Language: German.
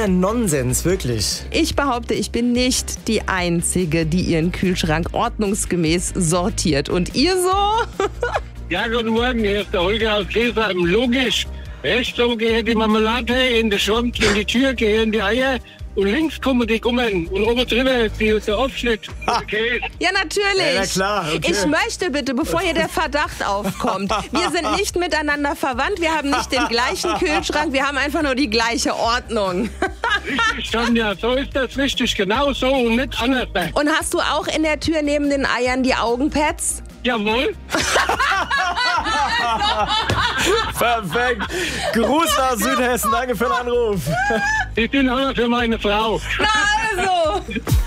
totaler Nonsens, wirklich. Ich behaupte, ich bin nicht die Einzige, die ihren Kühlschrank ordnungsgemäß sortiert. Und ihr so? Ja, guten Morgen, hier ist der Holger aus Lesheim. Logisch. Rechts so gehen die Marmelade, in den Schrank, in die Tür gehen die Eier und links kommen die Gummen und oben drüber der Aufschnitt. Okay. Ja, natürlich. Ja, klar, okay. Ich möchte bitte, bevor hier der Verdacht aufkommt, wir sind nicht miteinander verwandt, wir haben nicht den gleichen Kühlschrank, wir haben einfach nur die gleiche Ordnung. Richtig, Sonja, so ist das richtig, genau so und nicht anders. Und hast du auch in der Tür neben den Eiern die Augenpads? Jawohl. Perfekt. Gruß aus Südhessen. Danke für den Anruf. Ich bin auch noch für meine Frau. Na also.